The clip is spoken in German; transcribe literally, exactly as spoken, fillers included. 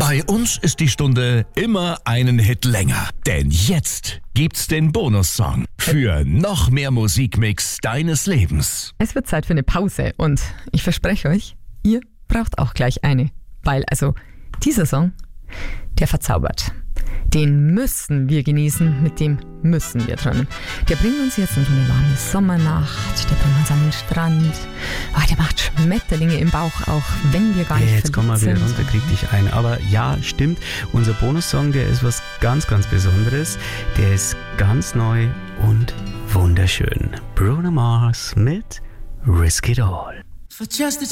Bei uns ist die Stunde immer einen Hit länger. Denn jetzt gibt's den Bonussong für noch mehr Musikmix deines Lebens. Es wird Zeit für eine Pause und ich verspreche euch, ihr braucht auch gleich eine. Weil also dieser Song, der verzaubert. Den müssen wir genießen, mit dem müssen wir träumen. Der bringt uns jetzt in so eine warme Sommernacht, der bringt uns an den Strand. Oh, der macht Schmetterlinge im Bauch, auch wenn wir gar nicht Jetzt komm mal wieder sind. runter, krieg dich ein. Aber ja, stimmt, unser Bonussong, der ist was ganz, ganz Besonderes. Der ist ganz neu und wunderschön. Bruno Mars mit Risk It All.